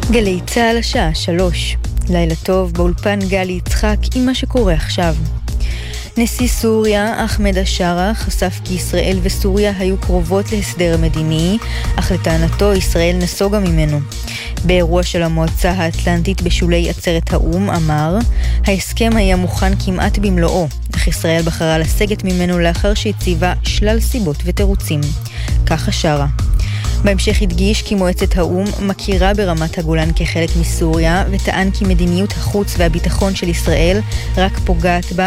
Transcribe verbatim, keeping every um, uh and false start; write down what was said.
גלי צהל השעה שלוש. לילה טוב, באולפן גלי יצחק עם מה שקורה עכשיו. נשיא סוריה, אחמד א-שרה, חשף כי ישראל וסוריה היו קרובות להסדר מדיני, אך לטענתו ישראל נסוגה ממנו. באירוע של המועצה האטלנטית בשולי עצרת האום אמר, ההסכם היה מוכן כמעט במלואו, אך ישראל בחרה לסגת ממנו לאחר שהציבה שלל סיבות ותירוצים. כך א-שרה. בהמשך הדגיש כי מועצת האום מכירה ברמת הגולן כחלק מסוריה, וטען כי מדיניות החוץ והביטחון של ישראל רק פוגעת בה